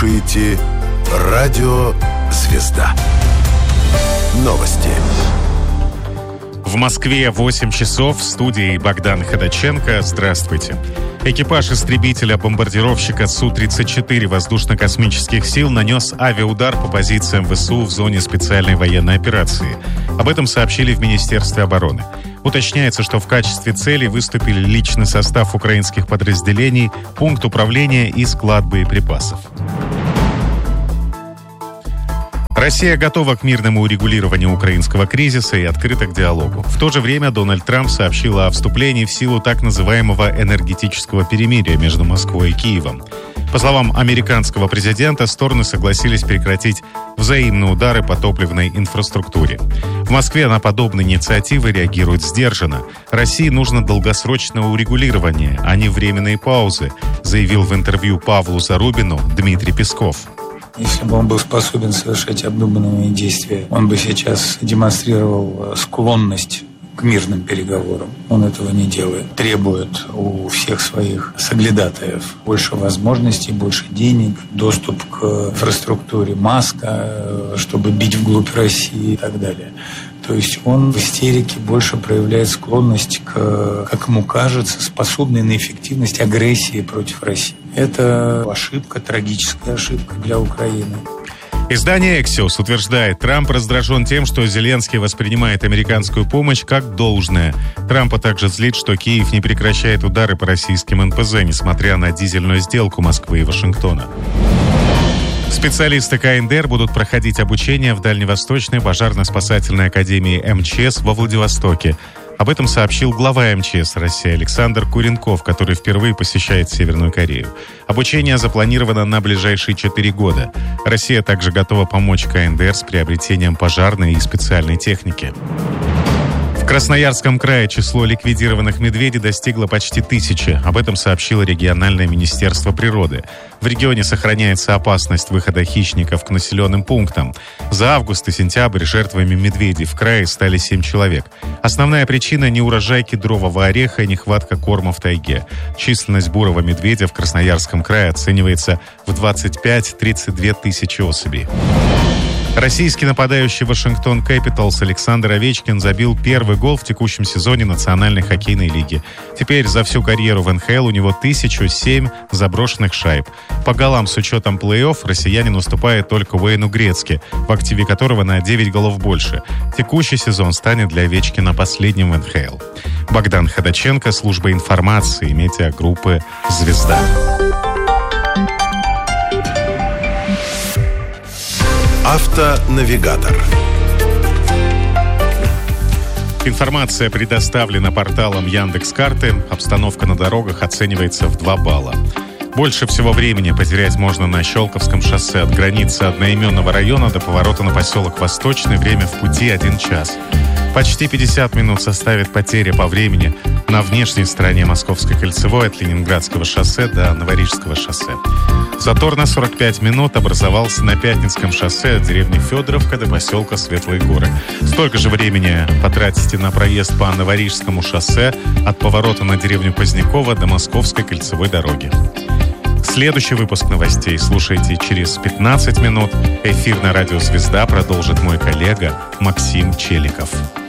слушаете «Радио Звезда». Новости. В Москве 8 часов. В студии Богдан Ходаченко. Здравствуйте. Экипаж истребителя-бомбардировщика Су-34 воздушно-космических сил нанес авиаудар по позициям ВСУ в зоне специальной военной операции. Об этом сообщили в Министерстве обороны. Уточняется, что в качестве цели выступили личный состав украинских подразделений, пункт управления и склад боеприпасов. Россия готова к мирному урегулированию украинского кризиса и открыта к диалогу. В то же время Дональд Трамп сообщил о вступлении в силу так называемого энергетического перемирия между Москвой и Киевом. По словам американского президента, стороны согласились прекратить взаимные удары по топливной инфраструктуре. В Москве на подобные инициативы реагируют сдержанно. России нужно долгосрочное урегулирование, а не временные паузы, заявил в интервью Павлу Зарубину Дмитрий Песков. Если бы он был способен совершать обдуманные действия, он бы сейчас демонстрировал склонность к мирным переговорам. Он этого не делает. Требует у всех своих соглядатаев больше возможностей, больше денег, доступ к инфраструктуре, маска, чтобы бить вглубь России и так далее. То есть он в истерике больше проявляет склонность к, как ему кажется, способной на эффективность агрессии против России. Это ошибка, трагическая ошибка для Украины. Издание Axios утверждает, Трамп раздражен тем, что Зеленский воспринимает американскую помощь как должное. Трампа также злит, что Киев не прекращает удары по российским НПЗ, несмотря на дизельную сделку Москвы и Вашингтона. Специалисты КНДР будут проходить обучение в Дальневосточной пожарно-спасательной академии МЧС во Владивостоке. Об этом сообщил глава МЧС России Александр Куренков, который впервые посещает Северную Корею. Обучение запланировано на ближайшие 4 года. Россия также готова помочь КНДР с приобретением пожарной и специальной техники. В Красноярском крае число ликвидированных медведей достигло почти 1000. Об этом сообщило региональное министерство природы. В регионе сохраняется опасность выхода хищников к населенным пунктам. За август и сентябрь жертвами медведей в крае стали 7 человек. Основная причина – неурожай кедрового ореха и нехватка корма в тайге. Численность бурого медведя в Красноярском крае оценивается в 25-32 тысячи особей. Российский нападающий Вашингтон Кэпиталс Александр Овечкин забил первый гол в текущем сезоне Национальной хоккейной лиги. Теперь за всю карьеру в НХЛ у него 1007 заброшенных шайб. По голам с учетом плей-офф россиянин уступает только Уэйну Грецки, в активе которого на 9 голов больше. Текущий сезон станет для Овечкина последним в НХЛ. Богдан Ходаченко, служба информации, медиагруппы «Звезда». Автонавигатор. Информация предоставлена порталом Яндекс.Карты. Обстановка на дорогах оценивается в 2 балла. Больше всего времени потерять можно на Щелковском шоссе от границы одноименного района до поворота на поселок Восточный. Время в пути 1 час. Почти 50 минут составит потеря по времени на внешней стороне Московской кольцевой от Ленинградского шоссе до Новорижского шоссе. Затор на 45 минут образовался на Пятницком шоссе от деревни Федоровка до поселка Светлые Горы. Столько же времени потратите на проезд по Новорижскому шоссе от поворота на деревню Позднякова до Московской кольцевой дороги. Следующий выпуск новостей слушайте через 15 минут. Эфир на радио «Звезда» продолжит мой коллега Максим Челиков.